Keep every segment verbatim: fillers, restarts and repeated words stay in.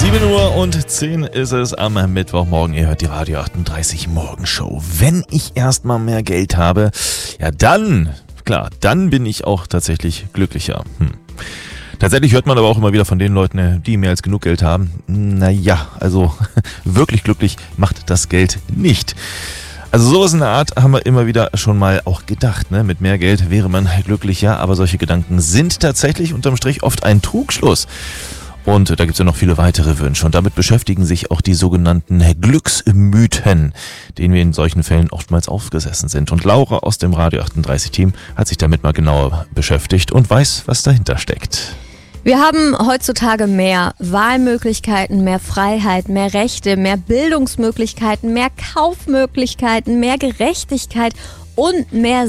sieben Uhr und zehn ist es am Mittwochmorgen. Ihr hört die Radio achtunddreißig Morgenshow. Wenn ich erstmal mehr Geld habe, ja dann, klar, dann bin ich auch tatsächlich glücklicher. Hm. Tatsächlich hört man aber auch immer wieder von den Leuten, die mehr als genug Geld haben. Naja, also wirklich glücklich macht das Geld nicht. Also sowas in der Art haben wir immer wieder schon mal auch gedacht, ne? Mit mehr Geld wäre man glücklicher, aber solche Gedanken sind tatsächlich unterm Strich oft ein Trugschluss. Und da gibt es ja noch viele weitere Wünsche und damit beschäftigen sich auch die sogenannten Glücksmythen, denen wir in solchen Fällen oftmals aufgesessen sind. Und Laura aus dem Radio achtunddreißig Team hat sich damit mal genauer beschäftigt und weiß, was dahinter steckt. Wir haben heutzutage mehr Wahlmöglichkeiten, mehr Freiheit, mehr Rechte, mehr Bildungsmöglichkeiten, mehr Kaufmöglichkeiten, mehr Gerechtigkeit und mehr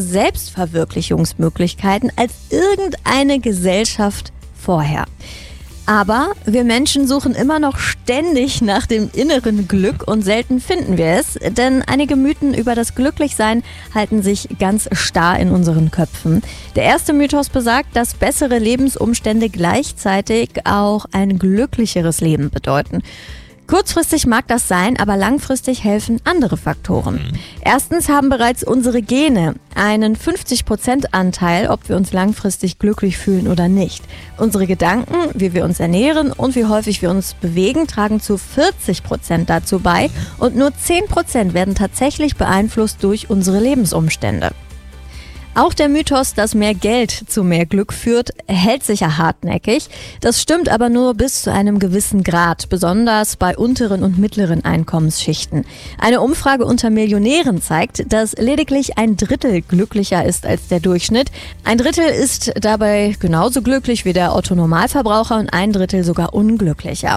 Selbstverwirklichungsmöglichkeiten als irgendeine Gesellschaft vorher. Aber wir Menschen suchen immer noch ständig nach dem inneren Glück und selten finden wir es, denn einige Mythen über das Glücklichsein halten sich ganz starr in unseren Köpfen. Der erste Mythos besagt, dass bessere Lebensumstände gleichzeitig auch ein glücklicheres Leben bedeuten. Kurzfristig mag das sein, aber langfristig helfen andere Faktoren. Erstens haben bereits unsere Gene einen fünfzig Prozent Anteil, ob wir uns langfristig glücklich fühlen oder nicht. Unsere Gedanken, wie wir uns ernähren und wie häufig wir uns bewegen, tragen zu vierzig Prozent dazu bei und nur zehn Prozent werden tatsächlich beeinflusst durch unsere Lebensumstände. Auch der Mythos, dass mehr Geld zu mehr Glück führt, hält sich ja hartnäckig. Das stimmt aber nur bis zu einem gewissen Grad, besonders bei unteren und mittleren Einkommensschichten. Eine Umfrage unter Millionären zeigt, dass lediglich ein Drittel glücklicher ist als der Durchschnitt. Ein Drittel ist dabei genauso glücklich wie der Otto-Normalverbraucher und ein Drittel sogar unglücklicher.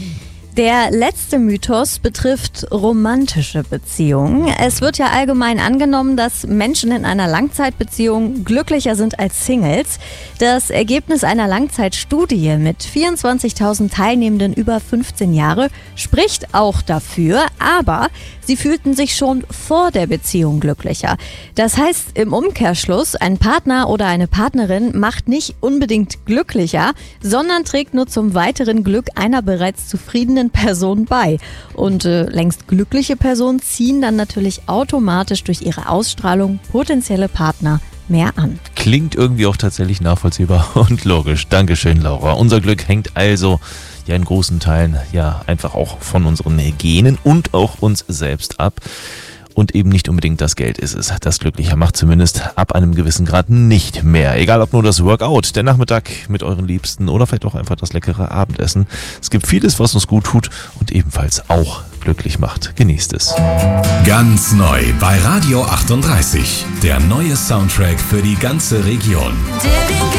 Der letzte Mythos betrifft romantische Beziehungen. Es wird ja allgemein angenommen, dass Menschen in einer Langzeitbeziehung glücklicher sind als Singles. Das Ergebnis einer Langzeitstudie mit vierundzwanzigtausend Teilnehmenden über fünfzehn Jahre spricht auch dafür, aber sie fühlten sich schon vor der Beziehung glücklicher. Das heißt im Umkehrschluss, ein Partner oder eine Partnerin macht nicht unbedingt glücklicher, sondern trägt nur zum weiteren Glück einer bereits zufriedenen Personen bei. Und äh, längst glückliche Personen ziehen dann natürlich automatisch durch ihre Ausstrahlung potenzielle Partner mehr an. Klingt irgendwie auch tatsächlich nachvollziehbar und logisch. Dankeschön, Laura. Unser Glück hängt also ja in großen Teilen ja einfach auch von unseren Genen und auch uns selbst ab. Und eben nicht unbedingt das Geld ist es, das glücklicher macht, zumindest ab einem gewissen Grad nicht mehr. Egal ob nur das Workout, der Nachmittag mit euren Liebsten oder vielleicht auch einfach das leckere Abendessen. Es gibt vieles, was uns gut tut und ebenfalls auch glücklich macht. Genießt es. Ganz neu bei Radio achtunddreißig. Der neue Soundtrack für die ganze Region.